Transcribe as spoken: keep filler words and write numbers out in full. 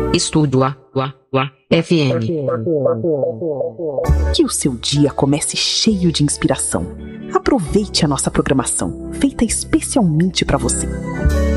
Estúdio A, A, A, F M. Que o seu dia comece cheio de inspiração. Aproveite a nossa programação, feita especialmente para você.